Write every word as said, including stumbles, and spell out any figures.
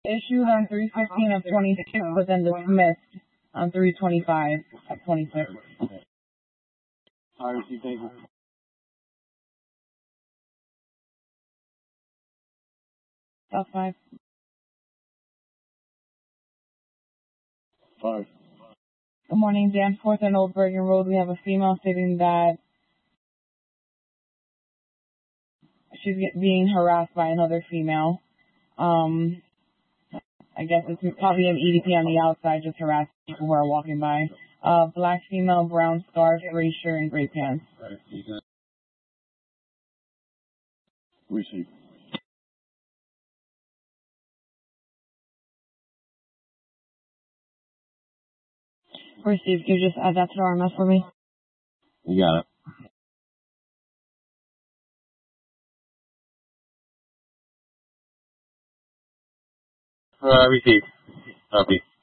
Issued on three fifteen of twenty-six, but then dismissed on three twenty-five of twenty-six. I received, thank you. That's five. Five. Good morning, Danforth and Old Bergen Road. We have a female stating that she's get, being harassed by another female. Um, I guess it's probably an E D P on the outside, just harassing people who are walking by. Uh, black female, brown scarf, gray shirt, and gray pants. Receive. Received. Can you just add that to the R M S for me? You got it. Uh, received. Copy.